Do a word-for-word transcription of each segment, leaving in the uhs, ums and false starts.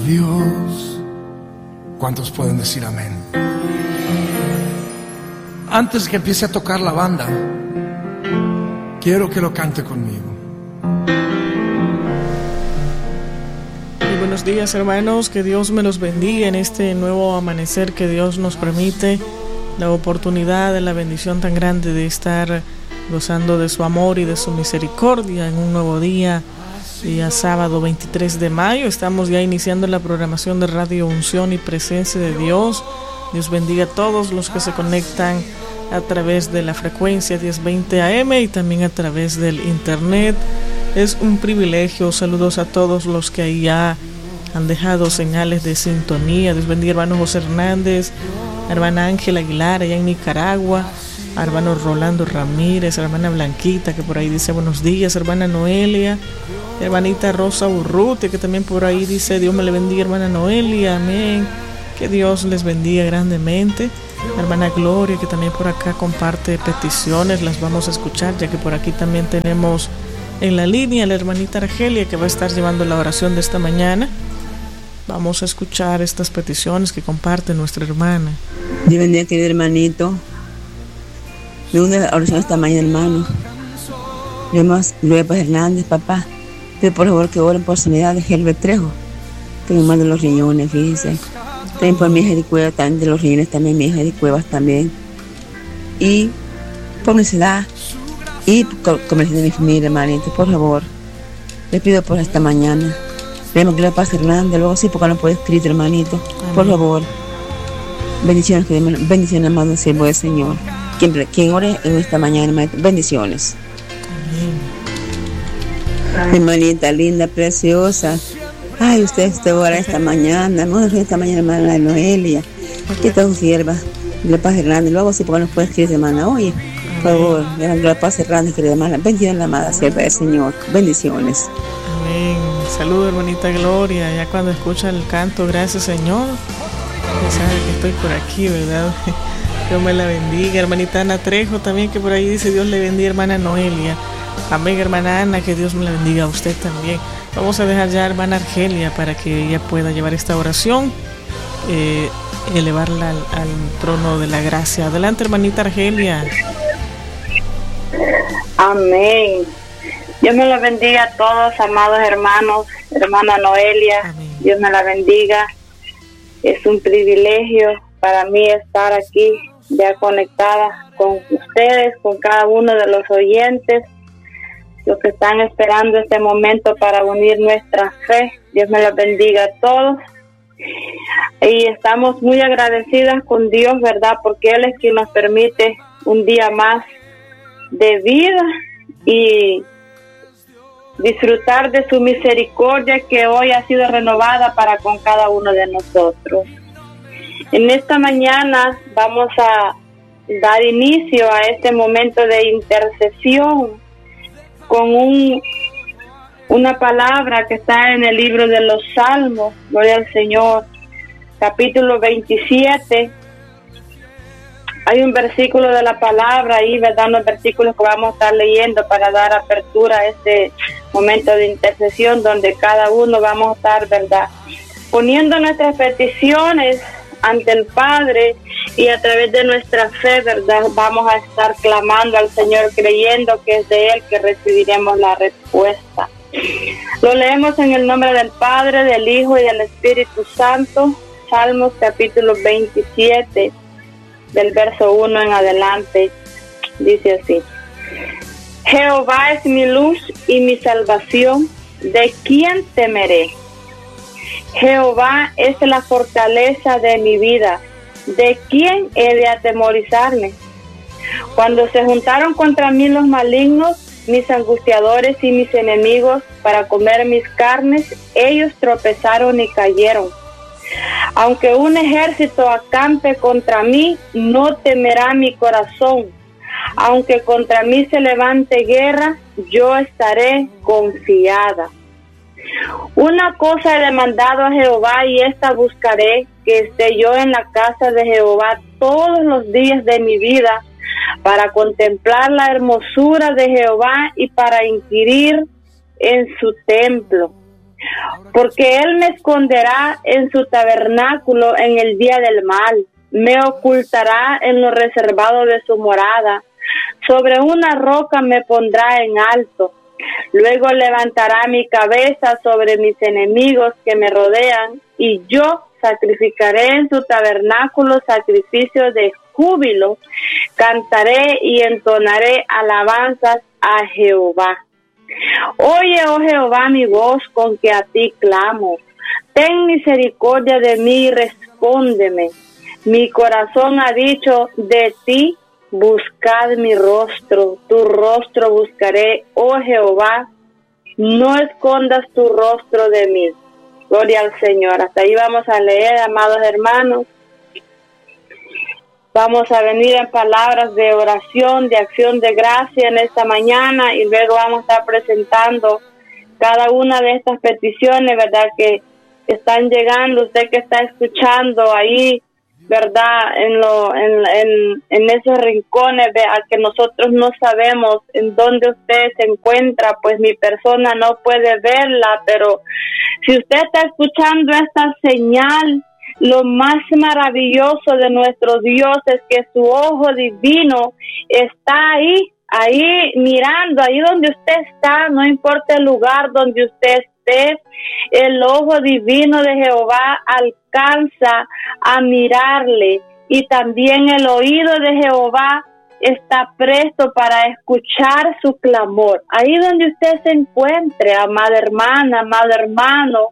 Dios. ¿Cuántos pueden decir amén? Antes que empiece a tocar la banda, quiero que lo cante conmigo. Y buenos días, hermanos, que Dios me los bendiga en este nuevo amanecer que Dios nos permite, la oportunidad de la bendición tan grande de estar gozando de su amor y de su misericordia en un nuevo día, día sábado veintitrés de mayo. Estamos ya iniciando la programación de Radio Unción y Presencia de Dios. Dios bendiga a todos los que se conectan a través de la frecuencia diez veinte A M y también a través del internet. Es un privilegio. Saludos a todos los que ahí ya han dejado señales de sintonía. Dios bendiga a hermano José Hernández, a hermana Ángela Aguilar allá en Nicaragua, a hermano Rolando Ramírez, a hermana Blanquita que por ahí dice buenos días, hermana Noelia, hermanita Rosa Urrutia que también por ahí dice Dios me le bendiga, hermana Noelia, amén, que Dios les bendiga grandemente. Hermana Gloria que también por acá comparte peticiones, las vamos a escuchar ya que por aquí también tenemos en la línea la hermanita Argelia que va a estar llevando la oración de esta mañana. Vamos a escuchar estas peticiones que comparte nuestra hermana. Dios bendiga, querido hermanito. Me une la oración esta mañana, hermano. Luis Paz Hernández, papá. Pido por favor que oren por sanidad de Helbert Trejo. Tengo mal de los riñones, fíjense. También por mi hija de Cuevas, también de los riñones, también mi hija de Cuevas también. Y por mi ciudad y por el de mi familia, hermanito, por favor. Les pido por esta mañana. Queremos que Luis Paz Hernández, luego sí, porque no puedo escribir, hermanito. Amén. Por favor. Bendiciones, bendiciones, amado siervo del Señor. Quien, quien ore en esta mañana, hermanito. Bendiciones. Amén. Hermanita linda, preciosa. Ay, usted te ora esta mañana, no esta mañana, hermana Noelia. Aquí está su sierva, Luis Paz Hernández. Luego sí, porque no puede escribir, hermana. Oye, por favor, Luis Paz Hernández, querida hermana. Bendiciones, la amada sierva del Señor. Bendiciones. Amén. Saludos, hermanita Gloria. Ya cuando escucha el canto, gracias, Señor. Ya sabe que estoy por aquí, ¿verdad? Dios me la bendiga. Hermanita Ana Trejo también, que por ahí dice Dios le bendiga, hermana Noelia. Amén, hermana Ana, que Dios me la bendiga a usted también. Vamos a dejar ya a hermana Argelia para que ella pueda llevar esta oración, eh, elevarla al, al trono de la gracia. Adelante, hermanita Argelia. Amén. Dios me la bendiga a todos, amados hermanos, hermana Noelia. Amén. Dios me la bendiga. Es un privilegio para mí estar aquí ya conectada con ustedes, con cada uno de los oyentes, los que están esperando este momento para unir nuestra fe. Dios me la bendiga a todos. Y estamos muy agradecidas con Dios, ¿verdad? Porque Él es quien nos permite un día más de vida y disfrutar de su misericordia que hoy ha sido renovada para con cada uno de nosotros. En esta mañana vamos a dar inicio a este momento de intercesión con un, una palabra que está en el libro de los Salmos, gloria al Señor, capítulo veintisiete. Hay un versículo de la palabra ahí, ¿verdad? Unos versículos que vamos a estar leyendo para dar apertura a este momento de intercesión, donde cada uno vamos a estar, ¿verdad?, poniendo nuestras peticiones ante el Padre, y a través de nuestra fe, ¿verdad?, vamos a estar clamando al Señor, creyendo que es de Él que recibiremos la respuesta. Lo leemos en el nombre del Padre, del Hijo y del Espíritu Santo. Salmos capítulo veintisiete, del verso uno en adelante, dice así: Jehová es mi luz y mi salvación, ¿de quién temeré? Jehová es la fortaleza de mi vida, ¿de quién he de atemorizarme? Cuando se juntaron contra mí los malignos, mis angustiadores y mis enemigos, para comer mis carnes, ellos tropezaron y cayeron. Aunque un ejército acampe contra mí, no temerá mi corazón. Aunque contra mí se levante guerra, yo estaré confiada. Una cosa he demandado a Jehová, y esta buscaré, que esté yo en la casa de Jehová todos los días de mi vida, para contemplar la hermosura de Jehová y para inquirir en su templo. Porque Él me esconderá en su tabernáculo en el día del mal, me ocultará en lo reservado de su morada, sobre una roca me pondrá en alto. Luego levantará mi cabeza sobre mis enemigos que me rodean, y yo sacrificaré en su tabernáculo sacrificio de júbilo, cantaré y entonaré alabanzas a Jehová. Oye, oh Jehová, mi voz con que a ti clamo. Ten misericordia de mí y respóndeme. Mi corazón ha dicho de ti, buscad mi rostro. Tu rostro buscaré, oh Jehová. No escondas tu rostro de mí. Gloria al Señor. Hasta ahí vamos a leer, amados hermanos. Vamos a venir en palabras de oración, de acción de gracia en esta mañana, y luego vamos a estar presentando cada una de estas peticiones, ¿verdad?, que están llegando. Usted que está escuchando ahí, ¿verdad?, en lo en, en, en esos rincones, ¿verdad?, que nosotros no sabemos en dónde usted se encuentra, pues mi persona no puede verla, pero si usted está escuchando esta señal, lo más maravilloso de nuestro Dios es que su ojo divino está ahí, ahí mirando, ahí donde usted está, no importa el lugar donde usted esté, el ojo divino de Jehová alcanza a mirarle, y también el oído de Jehová está presto para escuchar su clamor. Ahí donde usted se encuentre, amada hermana, amado hermano,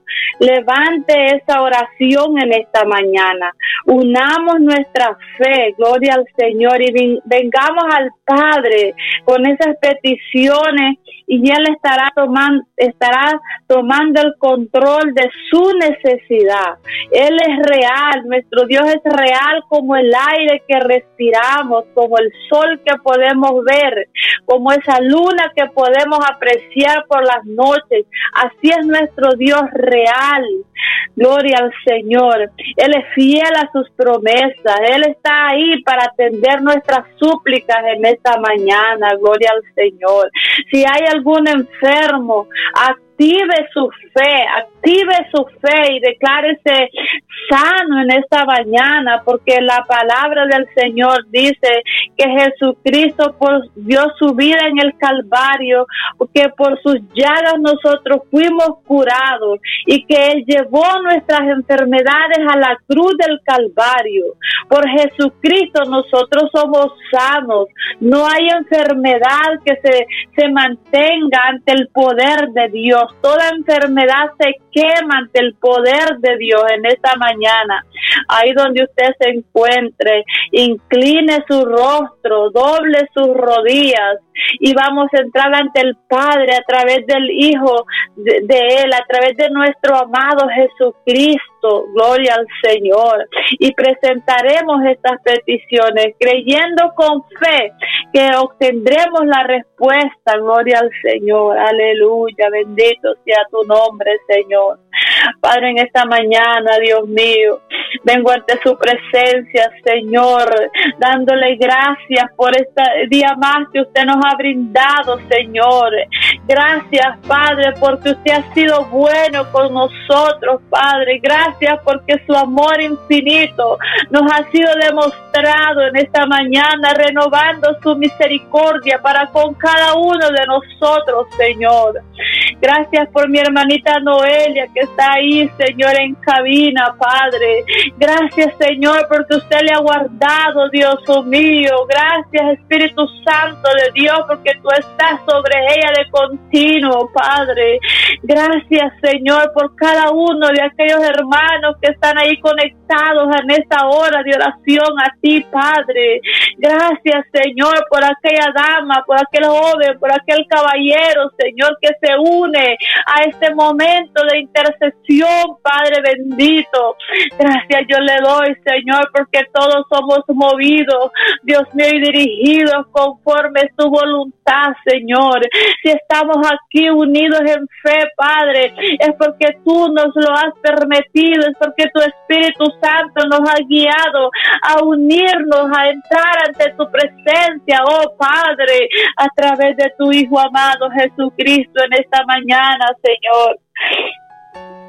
levante esa oración en esta mañana. Unamos nuestra fe, gloria al Señor, y vengamos al Padre con esas peticiones, y Él estará tomando, estará tomando el control de su necesidad. Él es real, nuestro Dios es real como el aire que respiramos, como el sol que podemos ver, como esa luna que podemos apreciar por las noches. Así es nuestro Dios real. Gloria al Señor. Él es fiel a sus promesas. Él está ahí para atender nuestras súplicas en esta mañana. Gloria al Señor. Si hay algún enfermo, active su fe, active su fe y declárese sano en esta mañana, porque la palabra del Señor dice que Jesucristo por, dio su vida en el Calvario, porque por sus llagas nosotros fuimos curados, y que Él llevó nuestras enfermedades a la cruz del Calvario. Por Jesucristo nosotros somos sanos. No hay enfermedad que se, se mantenga ante el poder de Dios. Toda enfermedad se quema ante el poder de Dios en esta mañana. Ahí donde usted se encuentre, incline su rostro, doble sus rodillas, y vamos a entrar ante el Padre a través del Hijo de, de Él, a través de nuestro amado Jesucristo. Gloria al Señor. Y presentaremos estas peticiones creyendo con fe que obtendremos la respuesta. Gloria al Señor. Aleluya. Bendito sea tu nombre, Señor. Padre, en esta mañana, Dios mío, vengo ante su presencia, Señor, dándole gracias por este día más que usted nos ha brindado, Señor. Gracias, Padre, porque usted ha sido bueno con nosotros, Padre. Gracias porque su amor infinito nos ha sido demostrado en esta mañana, renovando su misericordia para con cada uno de nosotros, Señor. Gracias por mi hermanita Noelia, que está ahí, Señor, en cabina, Padre. Gracias, Señor, porque usted le ha guardado, Dios mío. Gracias, Espíritu Santo de Dios, porque tú estás sobre ella de continuo, Padre. Gracias, Señor, por cada uno de aquellos hermanos que están ahí conectados en esta hora de oración a ti, Padre. Gracias, Señor, por aquella dama, por aquel joven, por aquel caballero, Señor, que se une a este momento de intercesión, Padre bendito. Gracias yo le doy, Señor, porque todos somos movidos, Dios mío, y dirigidos conforme tu voluntad, Señor. Si estamos aquí unidos en fe, Padre, es porque tú nos lo has permitido, es porque tu Espíritu Santo nos ha guiado a unirnos, a entrar ante tu presencia, oh Padre, a través de tu Hijo amado Jesucristo en esta mañana, Señor.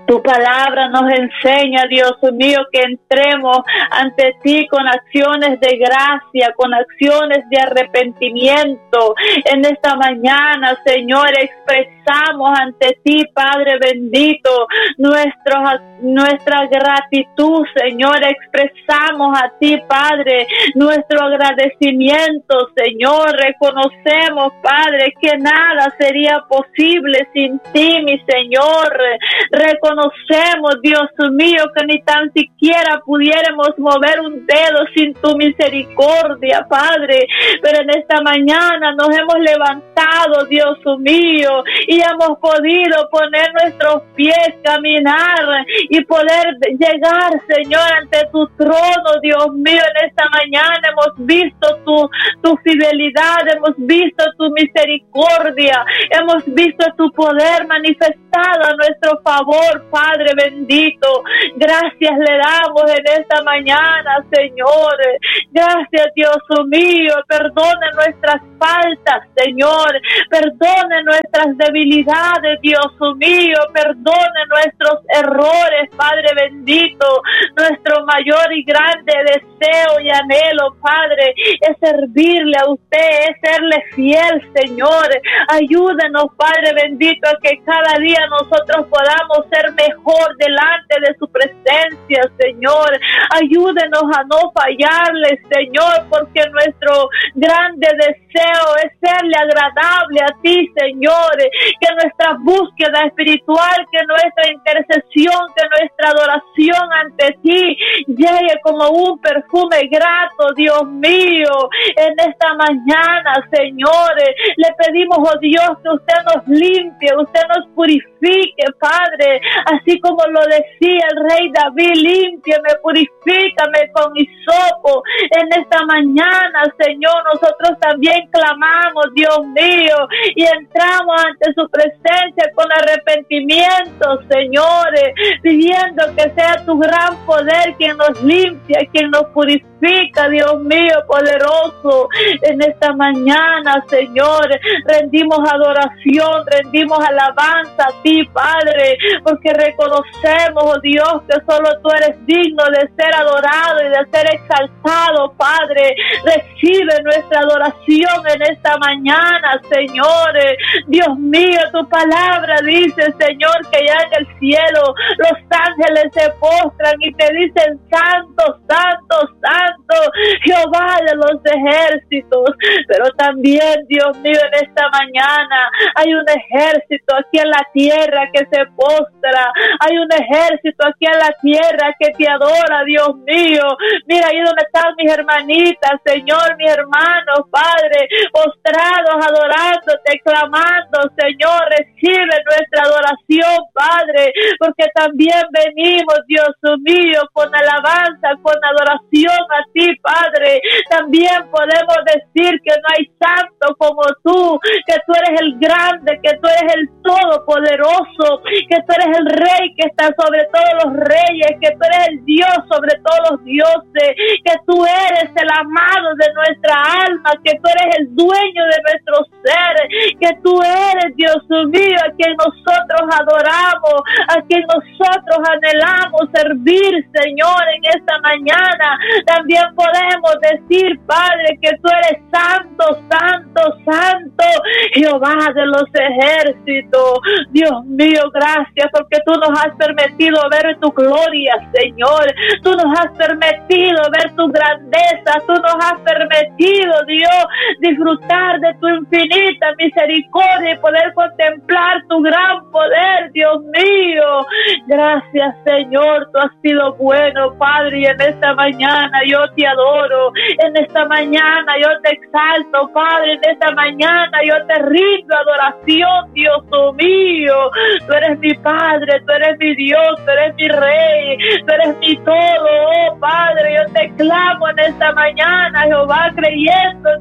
Tu palabra nos enseña, Dios mío, que entremos ante ti con acciones de gracia, con acciones de arrepentimiento. En esta mañana, Señor, expresamos ante ti, Padre bendito, nuestro, nuestra gratitud, Señor. Expresamos a ti, Padre, nuestro agradecimiento, Señor. Reconocemos, Padre, que nada sería posible sin ti, mi Señor. Reconocemos Conocemos, Dios mío, que ni tan siquiera pudiéramos mover un dedo sin tu misericordia, Padre. Pero en esta mañana nos hemos levantado, Dios mío, y hemos podido poner nuestros pies, caminar y poder llegar, Señor, ante tu trono, Dios mío. En esta mañana hemos visto tu, tu fidelidad, hemos visto tu misericordia, hemos visto tu poder manifestado a nuestro favor, Padre bendito. Gracias le damos en esta mañana, Señor. Gracias, Dios mío. Perdone nuestras faltas, Señor. Perdone nuestras debilidades, Dios mío. Perdone nuestros errores, Padre bendito. Nuestro mayor y grande deseo y anhelo, Padre, es servirle a usted, es serle fiel, Señor. Ayúdenos, Padre bendito, a que cada día nosotros podamos ser mejor delante de su presencia, Señor. Ayúdenos a no fallarle, Señor, porque nuestro grande deseo es serle agradable a ti, Señor. Que nuestra búsqueda espiritual, que nuestra intercesión, que nuestra adoración ante ti llegue como un perfume grato, Dios mío. En esta mañana, Señor, le pedimos, oh Dios, que usted nos limpie, usted nos purifique, Padre, así como lo decía el rey David: límpiame, purifícame con hisopo. En esta mañana, Señor, nosotros también clamamos, Dios mío, y entramos ante su presencia con arrepentimiento, Señor, pidiendo que sea tu gran poder quien nos limpia, quien nos purifica, Dios mío, poderoso. En esta mañana, Señor, rendimos adoración, rendimos alabanza a ti, Padre, porque reconocemos, oh Dios, que solo tú eres digno de ser adorado y de ser exaltado, Padre. Recibe nuestra adoración en esta mañana, Señor. Dios mío, tu palabra dice, Señor, que ya en el cielo los ángeles se postran y te dicen: santo, santo, santo, Jehová de los ejércitos. Pero también, Dios mío, en esta mañana hay un ejército aquí en la tierra que se postra. Hay un ejército aquí en la tierra que te adora, Dios mío. Mira ahí donde están mis hermanitas, Señor, mis hermanos, Padre, postrados, adorándote, clamando, Señor. Recibe nuestra adoración, Padre, porque también venimos, Dios mío, con alabanza, con adoración a ti, Padre. También podemos decir que no hay santo como tú, que tú eres el grande, que tú eres el todopoderoso, que tú eres el rey que está sobre todos los reyes, que tú eres el Dios sobre todos los dioses, que tú eres el amado de nuestra alma, que tú eres el dueño de nuestro ser, que tú eres, Dios mío, a quien nosotros adoramos, a quien nosotros anhelamos servir, Señor. En esta mañana también podemos decir, Padre, que tú eres santo, santo, santo, Jehová de los ejércitos. Dios mío, gracias porque tú nos has permitido ver tu gloria, Señor. Tú nos has permitido ver tu grandeza. Tú nos has permitido, Dios, disfrutar de tu infinita misericordia y poder contemplar tu gran poder, Dios mío. Gracias, Señor. Tú has sido bueno, Padre, y en esta mañana yo te adoro. En esta mañana yo te exalto, Padre. En esta mañana yo te rindo adoración, Dios mío. Tú eres mi Padre, tú eres mi Dios, tú eres mi Rey, tú eres mi todo, oh Padre. Yo te clamo en esta mañana, Jehová, creyendo,